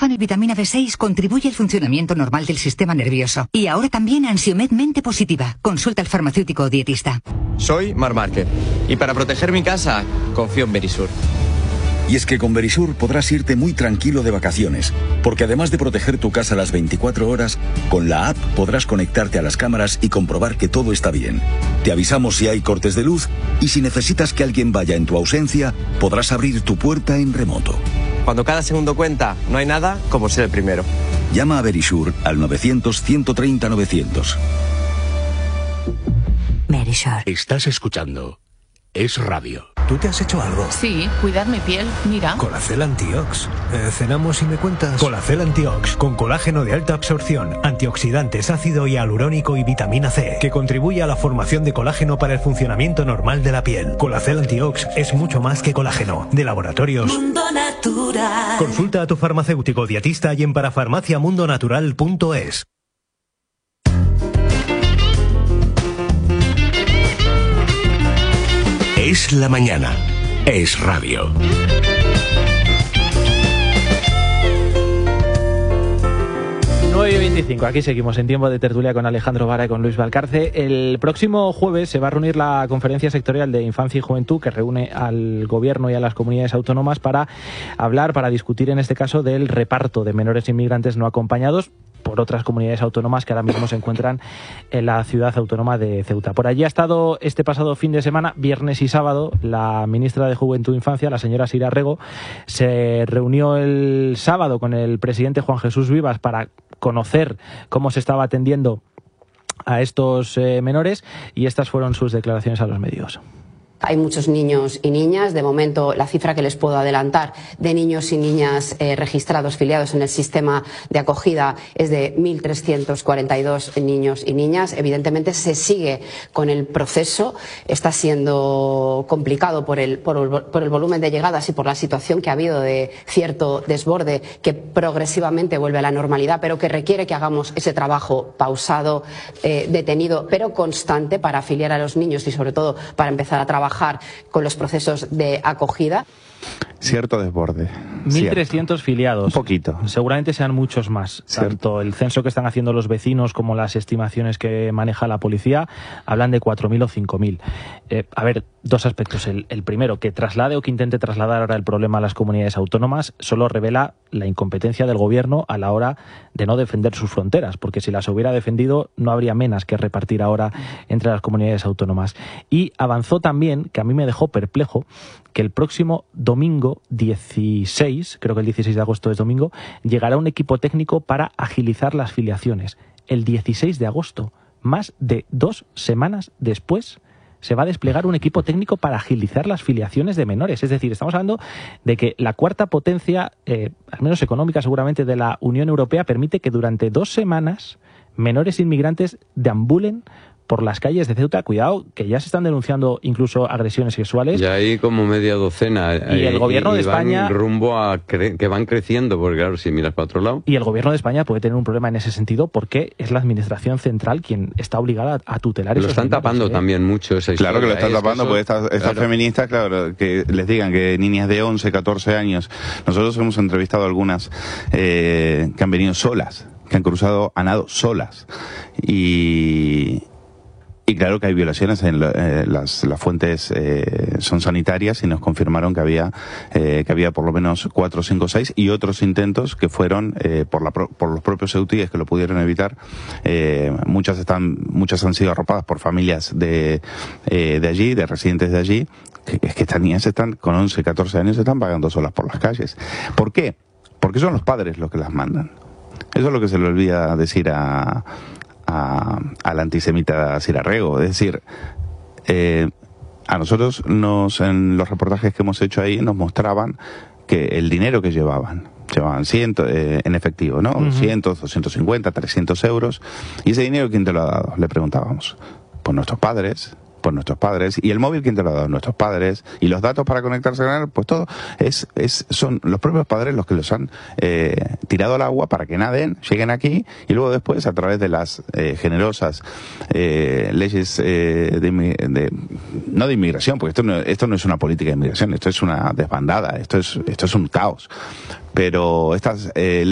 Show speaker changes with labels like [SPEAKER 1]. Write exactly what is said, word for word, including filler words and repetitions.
[SPEAKER 1] triptófano y vitamina B seis contribuye al funcionamiento normal del sistema nervioso. Y ahora también Ansiomed Mente Positiva. Consulta al farmacéutico o dietista.
[SPEAKER 2] Soy Mar Márquez y para proteger mi casa confío en Verisur.
[SPEAKER 3] Y es que con Verisur podrás irte muy tranquilo de vacaciones, porque además de proteger tu casa las veinticuatro horas, con la app podrás conectarte a las cámaras y comprobar que todo está bien. Te avisamos si hay cortes de luz y si necesitas que alguien vaya en tu ausencia, podrás abrir tu puerta en remoto.
[SPEAKER 2] Cuando cada segundo cuenta, no hay nada como ser el primero.
[SPEAKER 3] Llama a Verisur al novecientos, ciento treinta, novecientos.
[SPEAKER 1] Verisur.
[SPEAKER 4] Estás escuchando Es Radio.
[SPEAKER 5] ¿Tú te has hecho algo?
[SPEAKER 6] Sí, cuidar mi piel, mira.
[SPEAKER 5] Colacel Antiox. Eh, ¿Cenamos y me cuentas? Colacel Antiox, con colágeno de alta absorción, antioxidantes, ácido hialurónico y vitamina C, que contribuye a la formación de colágeno para el funcionamiento normal de la piel. Colacel Antiox es mucho más que colágeno. De Laboratorios
[SPEAKER 7] Mundo Natural.
[SPEAKER 5] Consulta a tu farmacéutico dietista y en parafarmaciamundonatural punto es.
[SPEAKER 4] Es la mañana. Es Radio.
[SPEAKER 8] nueve y veinticinco, aquí seguimos en tiempo de tertulia con Alejandro Vara y con Luis Valcarce. El próximo jueves se va a reunir la Conferencia Sectorial de Infancia y Juventud, que reúne al Gobierno y a las comunidades autónomas para hablar, para discutir en este caso del reparto de menores inmigrantes no acompañados por otras comunidades autónomas que ahora mismo se encuentran en la ciudad autónoma de Ceuta. Por allí ha estado este pasado fin de semana, viernes y sábado, la ministra de Juventud e Infancia, la señora Sira Rego. Se reunió el sábado con el presidente Juan Jesús Vivas para conocer cómo se estaba atendiendo a estos eh, menores, y estas fueron sus declaraciones a los medios.
[SPEAKER 9] Hay muchos niños y niñas. De momento, la cifra que les puedo adelantar de niños y niñas eh, registrados, filiados en el sistema de acogida, es de mil trescientos cuarenta y dos niños y niñas. Evidentemente, se sigue con el proceso. Está siendo complicado por el, por el, por el volumen de llegadas y por la situación que ha habido de cierto desborde que progresivamente vuelve a la normalidad, pero que requiere que hagamos ese trabajo pausado, eh, detenido, pero constante para afiliar a los niños y, sobre todo, para empezar a trabajar con los procesos de acogida.
[SPEAKER 10] Cierto desborde.
[SPEAKER 8] mil trescientos filiados.
[SPEAKER 10] Un poquito.
[SPEAKER 8] Seguramente sean muchos más.
[SPEAKER 10] Cierto.
[SPEAKER 8] Tanto el censo que están haciendo los vecinos como las estimaciones que maneja la policía hablan de cuatro mil o cinco mil. Eh, a ver, dos aspectos. El, el primero, que traslade o que intente trasladar ahora el problema a las comunidades autónomas solo revela la incompetencia del gobierno a la hora de no defender sus fronteras, porque si las hubiera defendido no habría menas que repartir ahora entre las comunidades autónomas. Y avanzó también, que a mí me dejó perplejo, que el próximo domingo dieciséis, creo que el dieciséis de agosto es domingo, llegará un equipo técnico para agilizar las filiaciones. El dieciséis de agosto, más de dos semanas después, se va a desplegar un equipo técnico para agilizar las filiaciones de menores. Es decir, estamos hablando de que la cuarta potencia, eh, al menos económica seguramente, de la Unión Europea, permite que durante dos semanas menores inmigrantes deambulen por las calles de Ceuta. Cuidado, que ya se están denunciando incluso agresiones sexuales.
[SPEAKER 11] Ya hay como media docena.
[SPEAKER 8] Y el gobierno
[SPEAKER 11] y,
[SPEAKER 8] de
[SPEAKER 11] y van
[SPEAKER 8] España...
[SPEAKER 11] rumbo a cre que van creciendo, porque claro, si miras para otro lado...
[SPEAKER 8] Y el gobierno de España puede tener un problema en ese sentido, porque es la administración central quien está obligada a tutelar esos
[SPEAKER 11] Lo están
[SPEAKER 8] menores,
[SPEAKER 11] tapando
[SPEAKER 8] ¿eh?
[SPEAKER 11] también mucho esa historia.
[SPEAKER 10] Claro que lo están
[SPEAKER 11] ¿eh?
[SPEAKER 10] tapando,
[SPEAKER 11] es
[SPEAKER 10] porque estas esta
[SPEAKER 11] claro.
[SPEAKER 10] feministas, claro, que les digan que niñas de once, catorce años. Nosotros hemos entrevistado algunas eh, que han venido solas, que han cruzado a nado solas. Y... Y claro que hay violaciones, en lo, eh, las, las fuentes eh, son sanitarias y nos confirmaron que había eh, que había por lo menos cuatro, cinco, seis y otros intentos que fueron eh, por, la, por los propios ceutíes que lo pudieron evitar. Eh, muchas están muchas han sido arropadas por familias de, eh, de allí, de residentes de allí. Que, es que estas niñas están con once, catorce años, se están vagando solas por las calles. ¿Por qué? Porque son los padres los que las mandan. Eso es lo que se le olvida decir a... a, a la antisemita Sira Rego. Es decir, eh, a nosotros nos, en los reportajes que hemos hecho ahí nos mostraban que el dinero que llevaban, llevaban ciento, eh, en efectivo, ¿no? Uh-huh. cien, doscientos cincuenta, trescientos euros. ¿Y ese dinero quién te lo ha dado? Le preguntábamos. Pues nuestros padres. Por nuestros padres. ¿Y el móvil quién te lo ha dado? Nuestros padres. ¿Y los datos para conectarse con él? Pues todo es, es, son los propios padres los que los han eh, tirado al agua para que naden, lleguen aquí y luego después, a través de las eh, generosas eh, leyes eh, de, de, no de inmigración, porque esto no, esto no es una política de inmigración, esto es una desbandada, esto es, esto es un caos. Pero estas eh,